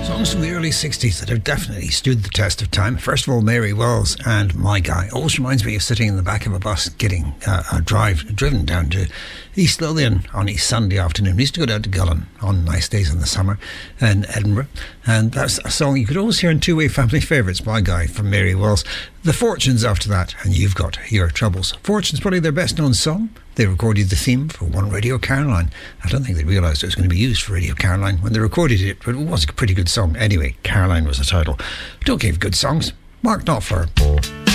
Songs from the early 60s that have definitely stood the test of time. First of all, Mary Wells and My Guy. Always reminds me of sitting in the back of a bus getting driven down to East Lothian on a Sunday afternoon. We used to go down to Gullen on nice days in the summer in Edinburgh, and that's a song you could always hear in two-way family favourites, My Guy from Mary Wells. The Fortunes after that, and You've Got Your Troubles. Fortunes, probably their best known song. They recorded the theme for One Radio Caroline. I don't think they realised it was going to be used for Radio Caroline when they recorded it, but it was a pretty good song. Anyway, Caroline was the title. Don't give good songs. Mark Knopfler.